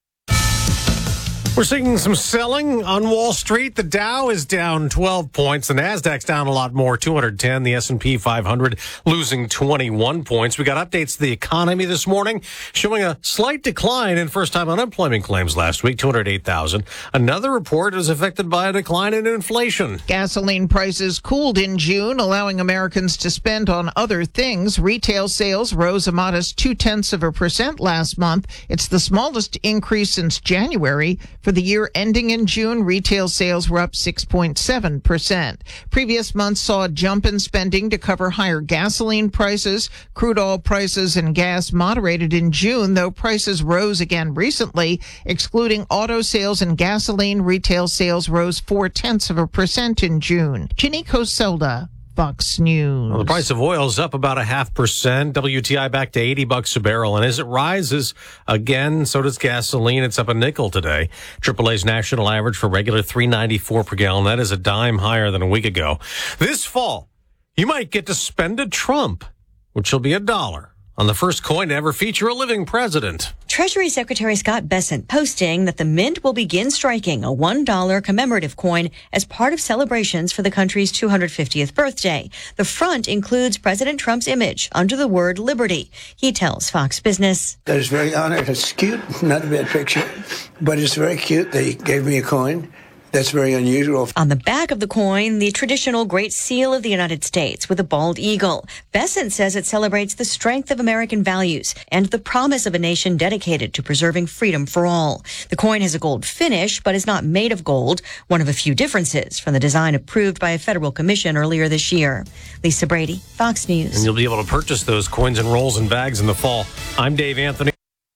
We're seeing some selling on Wall Street. The Dow is down twelve points. The Nasdaq's down a lot more, two hundred ten. The S and P five hundred losing twenty-one points. We got updates to the economy this morning showing a slight decline in first-time unemployment claims last week, two hundred eight thousand. Another report is affected by a decline in inflation. Gasoline prices cooled in June, allowing Americans to spend on other things. Retail sales rose a modest two-tenths of a percent last month. It's the smallest increase since January. For the year ending in June, retail sales were up six point seven percent. Previous months saw a jump in spending to cover higher gasoline prices. Crude oil prices and gas moderated in June, though prices rose again recently. Excluding auto sales and gasoline, retail sales rose four-tenths of a percent in June. Ginny Coselda, Fox News. Well, the price of oil is up about a half percent. W T I back to eighty bucks a barrel. And as it rises again, so does gasoline. It's up a nickel today. triple A's national average for regular three ninety-four per gallon. That is a dime higher than a week ago. This fall, you might get to spend a Trump, which will be a dollar, on the first coin to ever feature a living president. Treasury Secretary Scott Bessent posting that the Mint will begin striking a one dollar commemorative coin as part of celebrations for the country's two hundred fiftieth birthday. The front includes President Trump's image under the word liberty. He tells Fox Business. That is very honored. It's cute, not a bad picture, but it's very cute. They gave me a coin. That's very unusual. On the back of the coin, the traditional Great Seal of the United States with a bald eagle. Bessent says it celebrates the strength of American values and the promise of a nation dedicated to preserving freedom for all. The coin has a gold finish, but is not made of gold, one of a few differences from the design approved by a federal commission earlier this year. Lisa Brady, Fox News. And you'll be able to purchase those coins and rolls and bags in the fall. I'm Dave Anthony.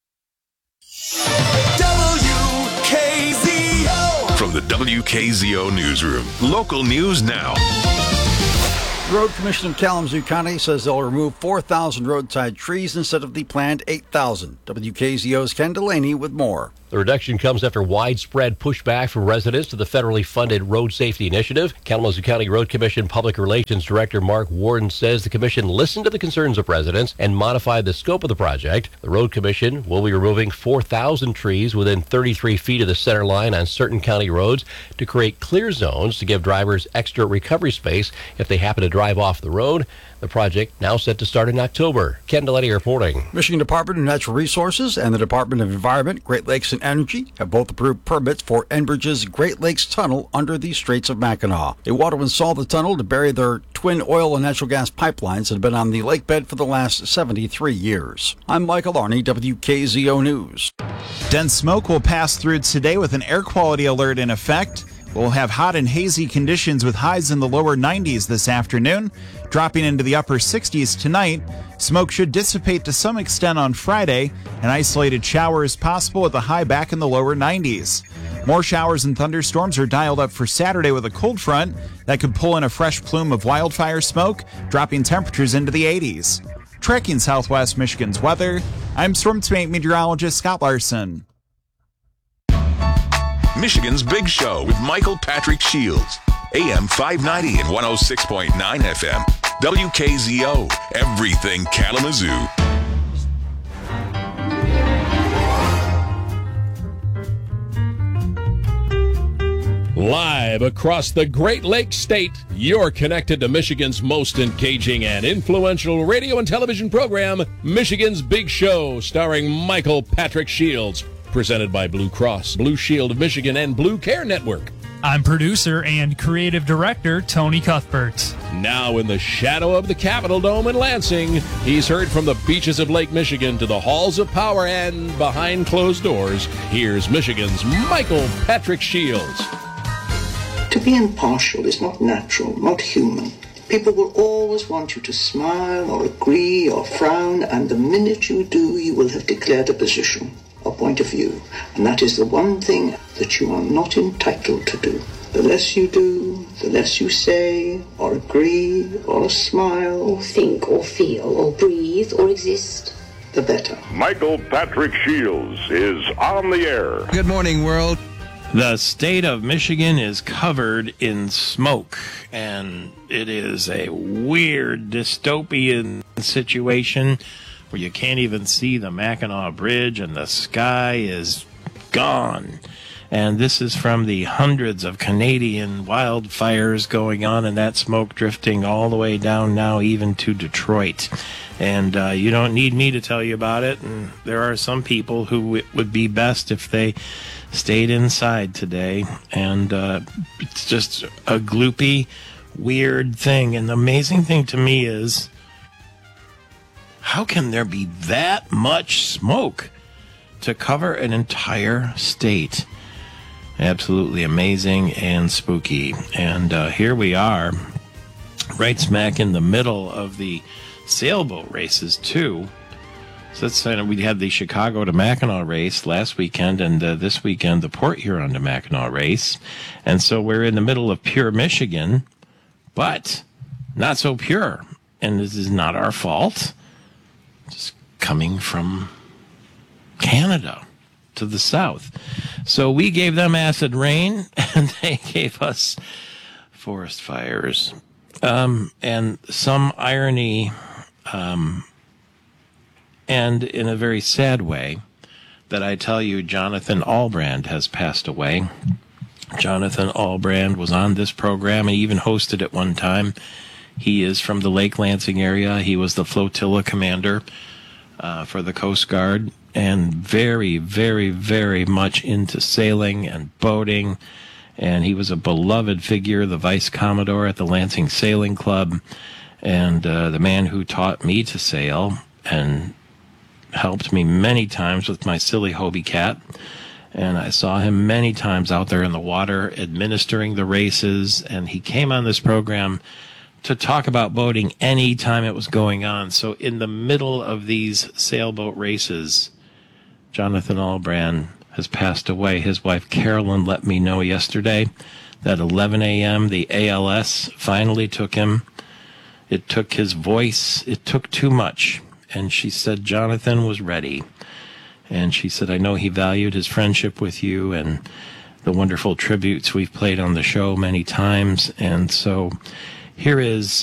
From the W K Z O Newsroom, local news now. The Road Commission of Kalamazoo County says they'll remove four thousand roadside trees instead of the planned eight thousand. W K Z O's Ken Delaney with more. The reduction comes after widespread pushback from residents to the federally funded Road Safety Initiative. Kalamazoo County Road Commission Public Relations Director Mark Warden says the commission listened to the concerns of residents and modified the scope of the project. The Road Commission will be removing four thousand trees within thirty-three feet of the center line on certain county roads to create clear zones to give drivers extra recovery space if they happen to drive off the road. The project now set to start in October. Ken Delaney reporting. Michigan Department of Natural Resources and the Department of Environment, Great Lakes and Energy have both approved permits for Enbridge's Great Lakes Tunnel under the Straits of Mackinac. They want to install the tunnel to bury their twin oil and natural gas pipelines that have been on the lake bed for the last seventy-three years. I'm Michael Arney, W K Z O News. Dense smoke will pass through today with an air quality alert in effect. We'll have hot and hazy conditions with highs in the lower nineties this afternoon, dropping into the upper sixties tonight. Smoke should dissipate to some extent on Friday, and isolated showers possible with a high back in the lower nineties. More showers and thunderstorms are dialed up for Saturday with a cold front that could pull in a fresh plume of wildfire smoke, dropping temperatures into the eighties. Tracking Southwest Michigan's weather, I'm Storm Team meteorologist Scott Larson. Michigan's Big Show with Michael Patrick Shields. A M five ninety and one oh six point nine F M. W K Z O. Everything Kalamazoo. Live across the Great Lakes State, you're connected to Michigan's most engaging and influential radio and television program, Michigan's Big Show, starring Michael Patrick Shields. Presented by Blue Cross, Blue Shield of Michigan, and Blue Care Network. I'm producer and creative director Tony Cuthbert. Now in the shadow of the Capitol Dome in Lansing, he's heard from the beaches of Lake Michigan to the halls of power and behind closed doors. Here's Michigan's Michael Patrick Shields. To be impartial is not natural, not human. People will always want you to smile or agree or frown, and the minute you do, you will have declared a position, a point of view, and that is the one thing that you are not entitled to do. The less you do, the less you say, or agree, or smile, or think, or feel, or breathe, or exist, the better. Michael Patrick Shields is on the air. Good morning, world. The state of Michigan is covered in smoke, and it is a weird dystopian situation where you can't even see the Mackinac Bridge and the sky is gone. And this is from the hundreds of Canadian wildfires going on, and that smoke drifting all the way down now even to Detroit. And uh, you don't need me to tell you about it. And there are some people who it would be best if they stayed inside today. And uh, it's just a gloopy, weird thing. And the amazing thing to me is, how can there be that much smoke to cover an entire state? Absolutely amazing and spooky. And uh, here we are, right smack in the middle of the sailboat races, too. So that's kind of, we had the Chicago to Mackinac race last weekend, and uh, this weekend the Port Huron to Mackinac race. And so we're in the middle of pure Michigan, but not so pure. And this is not our fault. Just coming from Canada to the south. So we gave them acid rain, and they gave us forest fires. Um, and some irony, um, and in a very sad way, that I tell you Jonathan Albrand has passed away. Jonathan Albrand was on this program and even hosted it one time. He is from the Lake Lansing area. He was the flotilla commander uh, for the Coast Guard, and very, very, very much into sailing and boating. And he was a beloved figure, the vice commodore at the Lansing Sailing Club, and uh, the man who taught me to sail and helped me many times with my silly Hobie cat. And I saw him many times out there in the water administering the races, and he came on this program to talk about boating any time it was going on. So in the middle of these sailboat races, Jonathan Albrand has passed away. His wife Carolyn let me know yesterday that eleven a.m. the A L S finally took him. It took his voice. It took too much. And she said Jonathan was ready. And she said, I know he valued his friendship with you and the wonderful tributes we've played on the show many times. And so here is